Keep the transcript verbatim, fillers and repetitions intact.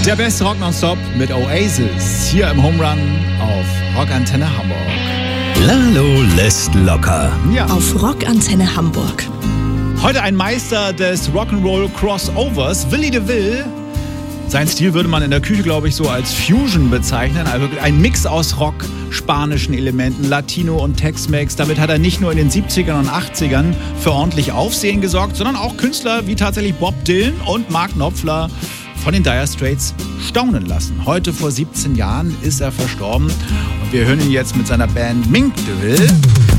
Der beste Rock nonstop mit Oasis hier im Home Run auf Rockantenne Hamburg. Lalo lässt locker. Ja. Auf Rockantenne Hamburg. Heute ein Meister des Rock'n'Roll Crossovers, Willi DeVille. Sein Stil würde man in der Küche, glaube ich, so als Fusion bezeichnen. Also ein Mix aus Rock, spanischen Elementen, Latino und Tex-Mex. Damit hat er nicht nur in den siebzigern und achtzigern für ordentlich Aufsehen gesorgt, sondern auch Künstler wie tatsächlich Bob Dylan und Mark Knopfler von den Dire Straits staunen lassen. Heute vor siebzehn Jahren ist er verstorben und wir hören ihn jetzt mit seiner Band Mink DeVille.